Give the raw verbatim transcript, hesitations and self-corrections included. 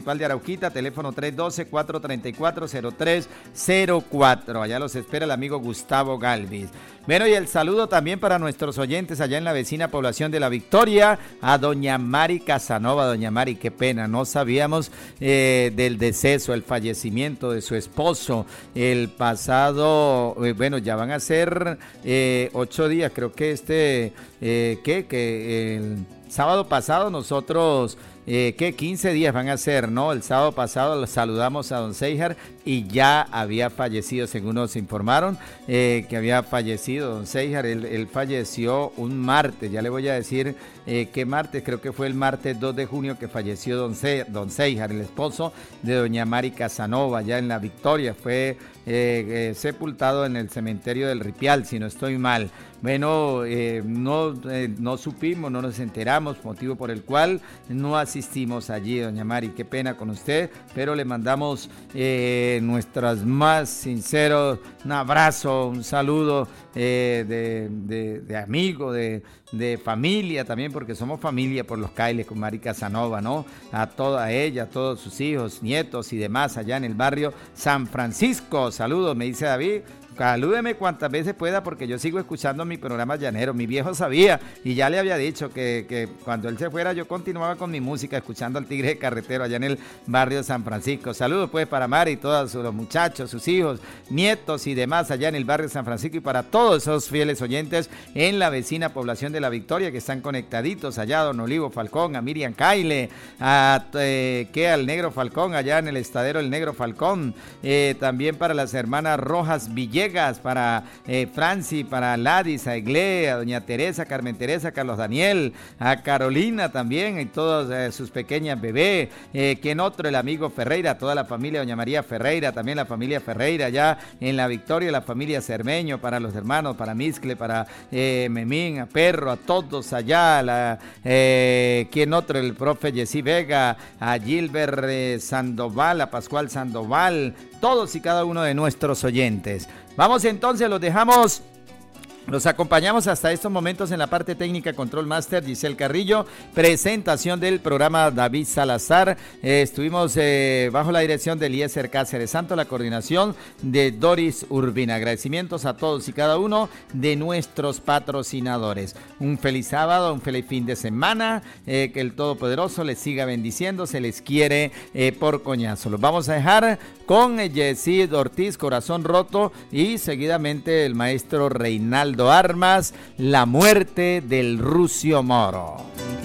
de Arauquita, teléfono tres uno dos, cuatro tres cuatro, cero tres cero cuatro. Allá los espera el amigo Gustavo Galvis. Bueno, y el saludo también para nuestros oyentes allá en la vecina población de La Victoria, a doña Mari Casanova. Doña Mari, qué pena, no sabíamos eh, del deceso, el fallecimiento de su esposo el pasado, eh, bueno, ya van a ser eh, ocho días, creo que este, eh, ¿qué? Que el sábado pasado nosotros... Eh, ¿Qué? quince días van a ser, ¿no? El sábado pasado saludamos a don Seijar y ya había fallecido, según nos informaron, eh, que había fallecido don Seijar. Él, él falleció un martes, ya le voy a decir eh, qué martes, creo que fue el martes dos de junio que falleció don, Se, don Seijar, el esposo de doña Mari Casanova, ya en La Victoria. Fue eh, eh, sepultado en el cementerio del Ripial, si no estoy mal. Bueno, eh, no, eh, no supimos, no nos enteramos, motivo por el cual no asistimos allí, doña Mari. Qué pena con usted, pero le mandamos eh, nuestras más sinceros, un abrazo, un saludo eh, de, de, de amigo, de, de familia también, porque somos familia por los Cailes con Mari Casanova, ¿no? A toda ella, a todos sus hijos, nietos y demás allá en el barrio San Francisco. Saludos, me dice David. Salúdeme cuantas veces pueda porque yo sigo escuchando mi programa llanero. Mi viejo sabía y ya le había dicho que, que cuando él se fuera yo continuaba con mi música escuchando al Tigre Carretero allá en el barrio San Francisco. Saludos pues para Mari y todos los muchachos, sus hijos, nietos y demás allá en el barrio San Francisco, y para todos esos fieles oyentes en la vecina población de La Victoria que están conectaditos allá, a don Olivo Falcón, a Miriam Caile, a eh, que al Negro Falcón allá en el estadero El Negro Falcón, eh, también para las hermanas Rojas Villegas, para eh, Franci, para Ladis, a Egle, a doña Teresa, Carmen Teresa, a Carlos Daniel, a Carolina también, y todas eh, sus pequeñas bebés, eh, quien otro, el amigo Ferreira, toda la familia doña María Ferreira, también la familia Ferreira allá en La Victoria, la familia Cermeño, para los hermanos, para Miscle, para eh, Memín, a Perro, a todos allá, la, eh, quien otro, el profe Jessy Vega, a Gilbert eh, Sandoval, a Pascual Sandoval, todos y cada uno de nuestros oyentes. Vamos entonces, los dejamos, los acompañamos hasta estos momentos en la parte técnica, Control Master Giselle Carrillo, presentación del programa David Salazar, eh, estuvimos eh, bajo la dirección de Eliezer Cáceres Santo, la coordinación de Doris Urbina. Agradecimientos a todos y cada uno de nuestros patrocinadores. Un feliz sábado, un feliz fin de semana, eh, que el Todopoderoso les siga bendiciendo, se les quiere eh, por coñazo. Los vamos a dejar con Yesid Ortiz, Corazón Roto, y seguidamente el maestro Reinaldo Armas, La muerte del Rucio Moro.